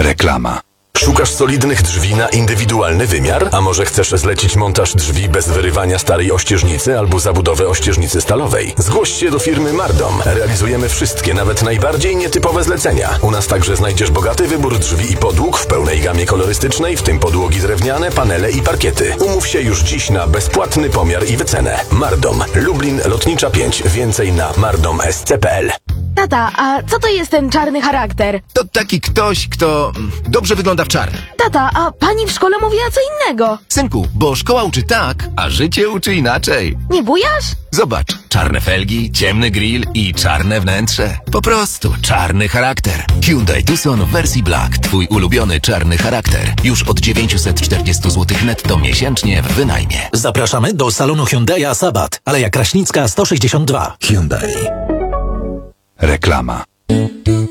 Reklama. Szukasz solidnych drzwi na indywidualny wymiar? A może chcesz zlecić montaż drzwi bez wyrywania starej ościeżnicy albo zabudowę ościeżnicy stalowej? Zgłoś się do firmy Mardom. Realizujemy wszystkie, nawet najbardziej nietypowe zlecenia. U nas także znajdziesz bogaty wybór drzwi i podłóg w pełnej gamie kolorystycznej, w tym podłogi drewniane, panele i parkiety. Umów się już dziś na bezpłatny pomiar i wycenę. Mardom. Lublin, Lotnicza 5. Więcej na mardomsc.pl. Tata, a co to jest ten czarny charakter? To taki ktoś, kto dobrze wygląda w czarnym. Tata, a pani w szkole mówiła co innego. Synku, bo szkoła uczy tak, a życie uczy inaczej. Nie bujasz? Zobacz, czarne felgi, ciemny grill i czarne wnętrze. Po prostu czarny charakter. Hyundai Tucson w wersji Black. Twój ulubiony czarny charakter. Już od 940 zł netto miesięcznie w wynajmie. Zapraszamy do salonu Hyundai'a Sabat, Aleja Kraśnicka 162. Hyundai. Reklama.